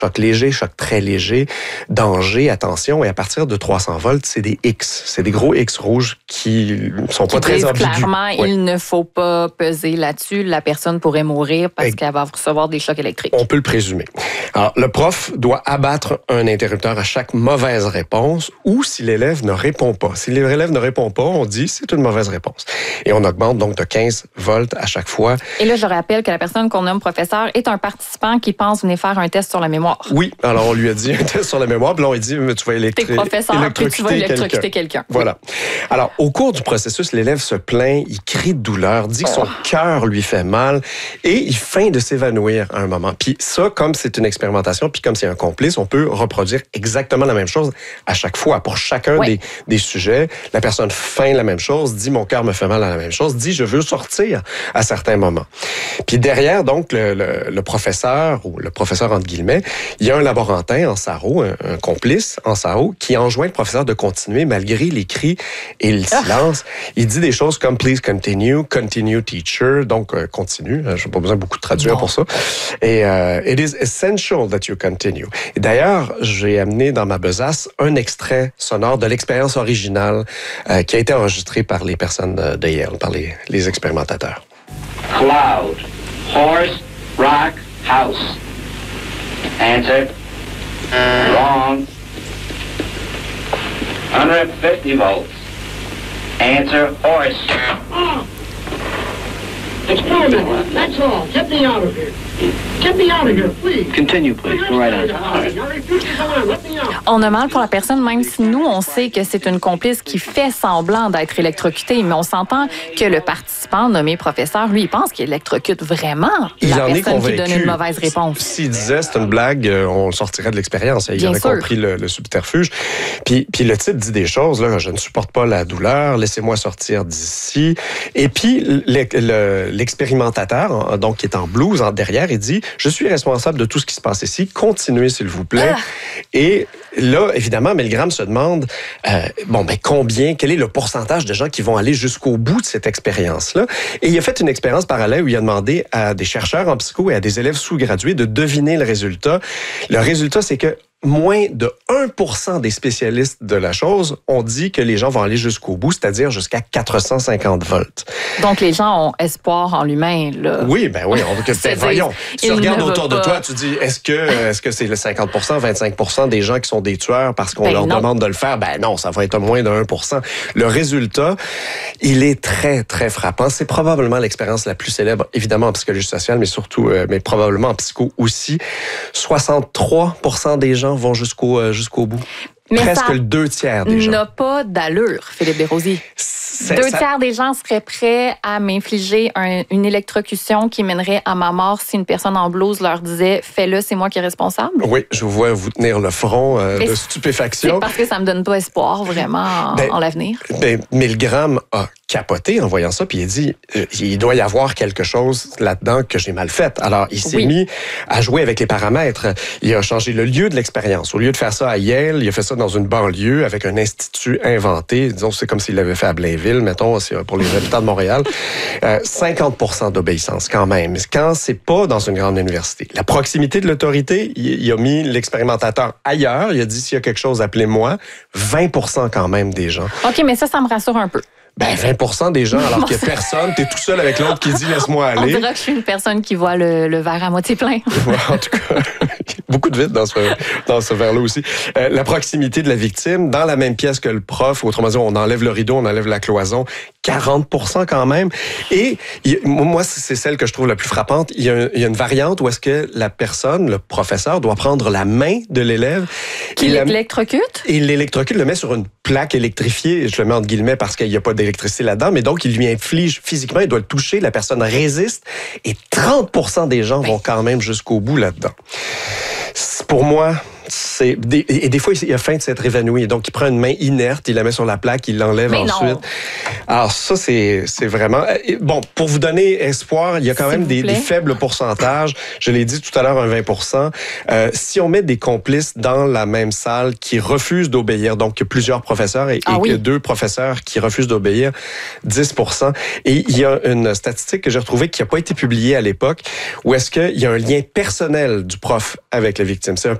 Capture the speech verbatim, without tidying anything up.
Choc léger, choc très léger, danger, attention. Et à partir de trois cents volts, c'est des X. C'est des gros X rouges qui sont qui pas très ambigus. Clairement, ouais. il ne faut pas peser là-dessus. La personne pourrait mourir parce Et qu'elle va recevoir des chocs électriques. On peut le présumer. Alors, le prof doit abattre un interrupteur à chaque mauvaise réponse ou si l'élève ne répond pas. Si l'élève ne répond pas, on dit c'est une mauvaise réponse. Et on augmente donc de quinze volts à chaque fois. Et là, je rappelle que la personne qu'on nomme professeur est un participant qui pense venir faire un test sur la mémoire. Oui, alors on lui a dit un test sur la mémoire, puis là on lui a dit mais tu vas électri- T'es professeur, électrocuter, tu vas électrocuter quelqu'un. quelqu'un. Voilà. Alors, au cours du processus, l'élève se plaint, il crie de douleur, dit que son oh. cœur lui fait mal et il feint de s'évanouir à un moment. Puis ça, comme c'est une expérimentation, puis comme c'est un complice, on peut reproduire exactement la même chose à chaque fois. Pour chacun ouais. des, des sujets, la personne feint la même chose, dit mon cœur me fait mal à la même chose, dit je veux sortir à certains moments. Puis derrière, donc, le, le, le professeur, ou le professeur entre guillemets, il y a un laborantin en sarreau, un, un complice en sarreau, qui enjoint le professeur de continuer malgré les cris et le silence. Ah. Il dit des choses comme « please continue »,« continue teacher », donc euh, continue. Je n'ai pas besoin beaucoup de traduire non. pour ça. Et euh, « it is essential that you continue ». Et d'ailleurs, j'ai amené dans ma besace un extrait sonore de l'expérience originale euh, qui a été enregistrée par les personnes de, de Yale, par les, les expérimentateurs. Cloud, horse, rock, house. Answer. Wrong. one hundred fifty volts. Answer, horse. Oh. Experiment, that's all. Get me out of here. Get me out of here, please. Continue, please. Go right on. On a mal pour la personne, même si nous, on sait que c'est une complice qui fait semblant d'être électrocutée, mais on s'entend que le participant nommé professeur, lui, il pense qu'il électrocute vraiment il la en personne est qui donne une mauvaise réponse. S'il disait c'est une blague, on sortirait de l'expérience. Il Bien avait sûr. compris le, le subterfuge. Puis, puis le type dit des choses, là, je ne supporte pas la douleur, laissez-moi sortir d'ici. Et puis le, le, l'expérimentateur, donc qui est en blouse, en derrière, il dit « Je suis responsable de tout ce qui se passe ici. Continuez, s'il vous plaît. Ah. » Et là, évidemment, Milgram se demande euh, bon, ben combien, quel est le pourcentage de gens qui vont aller jusqu'au bout de cette expérience-là. Et il a fait une expérience parallèle où il a demandé à des chercheurs en psycho et à des élèves sous-gradués de deviner le résultat. Le résultat, c'est que moins de un pour cent des spécialistes de la chose ont dit que les gens vont aller jusqu'au bout, c'est-à-dire jusqu'à quatre cent cinquante volts. Donc, les gens ont espoir en l'humain, là. Oui, ben oui. On, que, ben, voyons, tu regardes autour de toi, tu dis, est-ce que est-ce que c'est le cinquante pour cent, vingt-cinq pour cent des gens qui sont des tueurs parce qu'on ben leur non. demande de le faire? Ben non, ça va être moins de un pour cent. Le résultat, il est très, très frappant. C'est probablement l'expérience la plus célèbre, évidemment en psychologie sociale, mais surtout, euh, mais probablement en psycho aussi. soixante-trois pour cent des gens vont jusqu'au euh, jusqu'au bout. Mais presque le deux tiers des gens. N'a pas d'allure, Philippe Desrosiers. C'est, deux ça... tiers des gens seraient prêts à m'infliger un, une électrocution qui mènerait à ma mort si une personne en blouse leur disait « Fais-le, c'est moi qui est responsable ». Oui, je vous vois vous tenir le front euh, de stupéfaction. C'est parce que ça me donne pas espoir vraiment en, ben, en l'avenir. Ben, Milgram a capoté en voyant ça, puis il a dit euh, il doit y avoir quelque chose là-dedans que j'ai mal fait. Alors, il s'est oui. mis à jouer avec les paramètres. Il a changé le lieu de l'expérience. Au lieu de faire ça à Yale, il a fait ça dans une banlieue avec un institut inventé. Disons, c'est comme s'il l'avait fait à Blainville, mettons, c'est pour les habitants de Montréal. Euh, cinquante pour cent d'obéissance quand même. Quand c'est pas dans une grande université. La proximité de l'autorité, il, il a mis l'expérimentateur ailleurs. Il a dit s'il y a quelque chose, appelez-moi. vingt pour cent quand même des gens. OK, mais ça, ça me rassure un peu. Ben, vingt pour cent des gens, alors qu'il n'y a personne, t'es tout seul avec l'autre qui dit « laisse-moi aller ». On dirait que je suis une personne qui voit le, le verre à moitié plein. Ouais, en tout cas, beaucoup de vide dans ce, dans ce verre-là aussi. Euh, la proximité de la victime, dans la même pièce que le prof, autrement dit, on enlève le rideau, on enlève la cloison, quarante pour cent quand même. Et il, moi, c'est celle que je trouve la plus frappante. Il y a, il y a une variante où est-ce que la personne, le professeur, doit prendre la main de l'élève. Qui l'électrocute? Et l'électrocute, le met sur une plaque électrifiée, je le mets entre guillemets parce qu'il n'y a pas d'électricité là-dedans, mais donc il lui inflige physiquement, il doit le toucher, la personne résiste, et trente pour cent des gens vont quand même jusqu'au bout là-dedans. Pour moi, C'est des, et des fois, il a faim de s'être évanoui. Donc, il prend une main inerte, il la met sur la plaque, il l'enlève Mais ensuite. non. Alors, ça, c'est, c'est vraiment... Bon, pour vous donner espoir, il y a quand S'il même vous des, plaît. des faibles pourcentages. Je l'ai dit tout à l'heure, un vingt pour cent. Euh, si on met des complices dans la même salle qui refusent d'obéir, donc plusieurs professeurs et, Ah et oui. que deux professeurs qui refusent d'obéir, dix pour cent. Et il y a une statistique que j'ai retrouvée qui n'a pas été publiée à l'époque, où est-ce qu'il y a un lien personnel du prof avec la victime. C'est un